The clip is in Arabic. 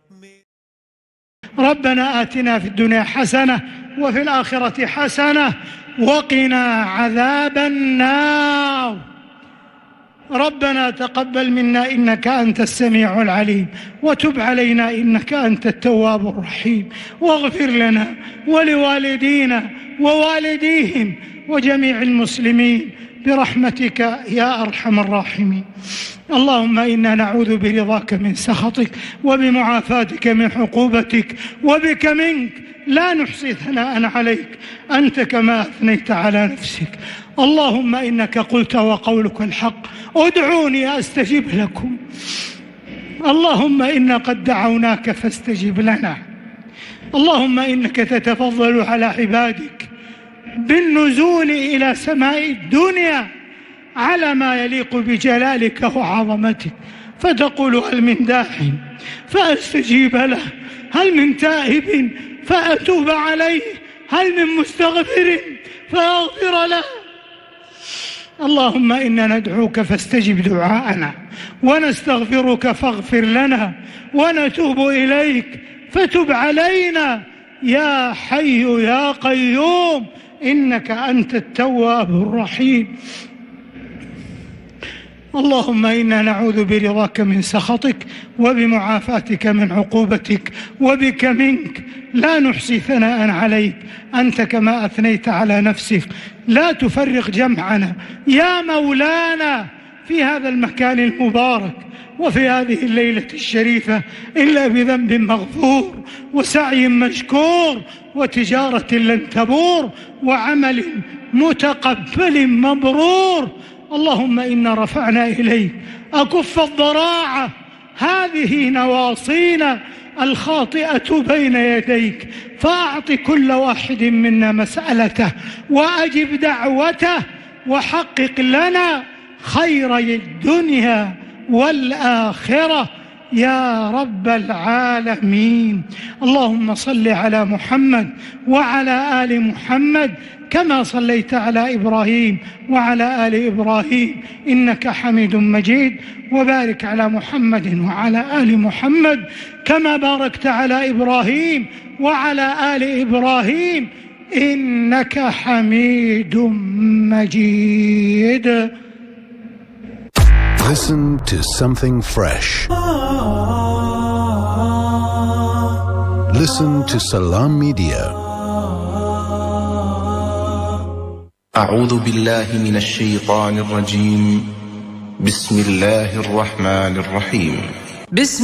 ربنا آتنا في الدنيا حسنة وفي الآخرة حسنة وقنا عذاب النار. ربنا تقبل منا إنك أنت السميع العليم، وتب علينا إنك أنت التواب الرحيم، واغفر لنا ولوالدينا ووالديهم وجميع المسلمين برحمتك يا أرحم الراحمين. اللهم إنا نعوذ برضاك من سخطك وبمعافاتك من عقوبتك، وبك منك لا نحصي ثناء عليك أنت كما أثنيت على نفسك. اللهم إنك قلت وقولك الحق، ادعوني أستجب لكم. اللهم إنا قد دعوناك فاستجب لنا. اللهم إنك تتفضل على عبادك بالنزول إلى سماء الدنيا على ما يليق بجلالك وعظمتك، فتقول هل من داع فأستجيب له، هل من تائب فأتوب عليه، هل من مستغفر فأغفر له. اللهم إنا ندعوك فاستجب دعاءنا، ونستغفرك فاغفر لنا، ونتوب إليك فتب علينا يا حي يا قيوم إنك أنت التواب الرحيم. اللهم إنا نعوذ برضاك من سخطك وبمعافاتك من عقوبتك، وبك منك لا نحصي ثناء عليك أنت كما أثنيت على نفسك. لا تفرق جمعنا يا مولانا في هذا المكان المبارك وفي هذه الليلة الشريفة إلا بذنب مغفور، وسعي مشكور، وتجارة لن تبور، وعمل متقبل مبرور. اللهم إنا رفعنا إليك أكف الضراعة، هذه نواصينا الخاطئة بين يديك، فأعط كل واحد منا مسألته، وأجب دعوته، وحقق لنا خيري الدنيا والآخرة يا رب العالمين. اللهم صل على محمد وعلى آل محمد كما صليت على إبراهيم وعلى آل إبراهيم إنك حميد مجيد، وبارك على محمد وعلى آل محمد كما باركت على إبراهيم وعلى آل إبراهيم إنك حميد مجيد. Listen to something fresh. Listen to Salam Media. أعوذ بالله من الشيطان الرجيم. بسم الله الرحمن الرحيم.